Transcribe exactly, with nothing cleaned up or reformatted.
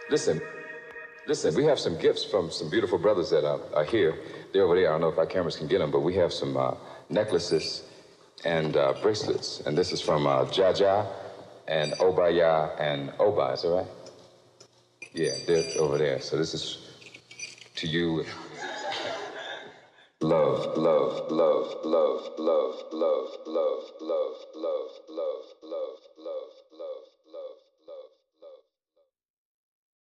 Listen, listen, we have some gifts from some beautiful brothers that are, are here. They're over there. I don't know if our cameras can get them, but we have some uh, necklaces and uh, bracelets. And this is from uh, Jaja and Obaya and Oba, is that right? Yeah, they're over there. So this is to you. Love, love, love, love, love, love, love, love, love, love, love, love.